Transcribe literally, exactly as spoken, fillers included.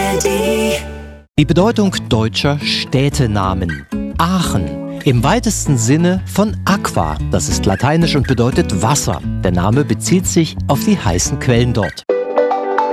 A R D. Die Bedeutung deutscher Städtenamen. Aachen. Im weitesten Sinne von aqua. Das ist lateinisch und bedeutet Wasser. Der Name bezieht sich auf die heißen Quellen dort.